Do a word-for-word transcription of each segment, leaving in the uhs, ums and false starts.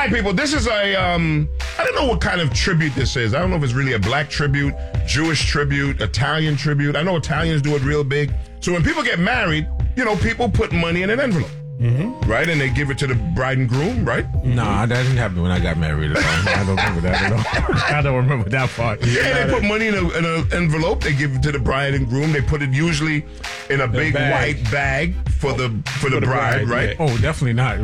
black people, this is a, um, I don't know what kind of tribute this is. I don't know if it's really a black tribute, Jewish tribute, Italian tribute. I know Italians do it real big. So when people get married, you know, people put money in an envelope. Mm-hmm. Right? And they give it to the bride and groom, right? No, nah, that didn't happen when I got married at all. I don't remember that at all. I don't remember that part. Yeah, yeah they put money in an envelope. They give it to the bride and groom. They put it usually in a the big bag. white bag for the for, for the, the bride, bride, right? Yeah. Oh, definitely not.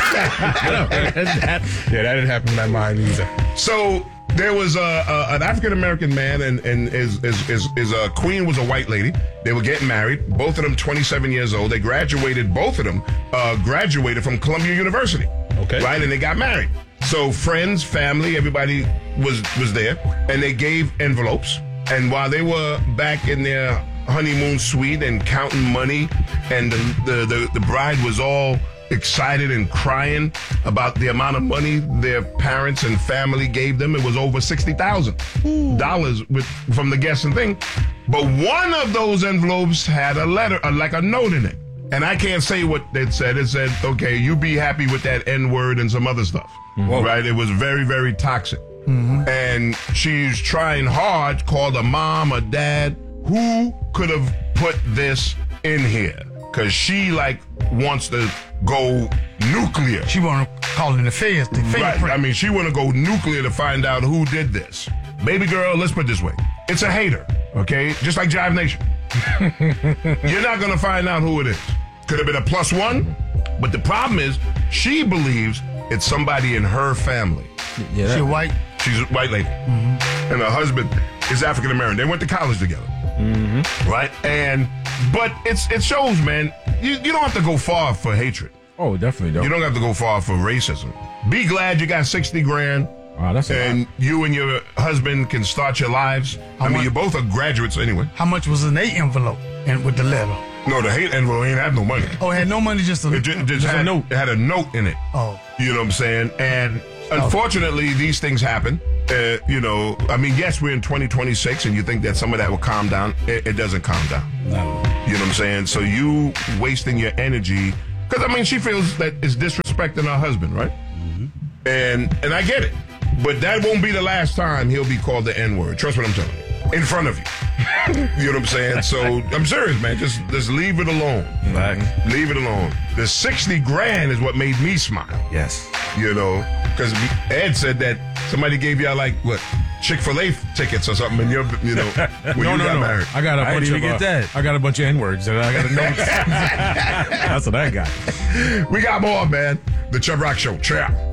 that, yeah, that didn't happen when I mine either. So there was a, a, an African-American man, and, and his, his, his, his uh, queen was a white lady. They were getting married. Both of them twenty-seven years old. They graduated, both of them uh, graduated from Columbia University. Okay. Right? And they got married. So friends, family, everybody was, was there. And they gave envelopes. And while they were back in their honeymoon suite and counting money, and the, the, the, the bride was all excited and crying about the amount of money their parents and family gave them. It was over sixty thousand dollars with from the guests and thing. But one of those envelopes had a letter, uh, like a note in it. And I can't say what it said. It said, okay, you be happy with that N-word and some other stuff. Mm-hmm. Right? It was very, very toxic. Mm-hmm. And she's trying hard, called a mom, a dad. Who could have put this in here? Because she, like, wants to go nuclear. She want to call it an affair. Right. I mean, she want to go nuclear to find out who did this. Baby girl, let's put it this way. It's a hater, okay? Just like Jive Nation. You're not going to find out who it is. Could have been a plus one, but the problem is she believes it's somebody in her family. Yeah, she white? She's a white lady. Mm-hmm. And her husband is African-American. They went to college together. Mm-hmm. Right? And, but it's it shows, man, you, you don't have to go far for hatred. Oh, definitely don't. You don't have to go far for racism. Be glad you got sixty grand. Wow, that's a and lot. You and your husband can start your lives. How I mean, much, you both are graduates anyway. How much was in the envelope and with the letter? No, the hate envelope ain't have no money. Oh, it had no money, just a, it just, just, just had, a note. It had a note in it. Oh. You know what I'm saying? And unfortunately, oh. these things happen. Uh, you know, I mean, yes, we're in twenty twenty-six, and you think that some of that will calm down. It, it doesn't calm down. No. You know what I'm saying? So you wasting your energy. Because, I mean, she feels that it's disrespecting her husband, right? Mm-hmm. And and I get it. But that won't be the last time he'll be called the N-word. Trust what I'm telling you. In front of you. You know what I'm saying? So I'm serious, man. Just just leave it alone. Right. Leave it alone. The sixty grand is what made me smile. Yes. You know, because Ed said that somebody gave y'all like what Chick-fil-A tickets or something, and you're, you know, when no, you no, got no. married. I got a I bunch didn't of even uh, get that. I got a bunch of N-words that I got to know. That's what I got. We got more, man. The Chubb Rock Show. Ciao.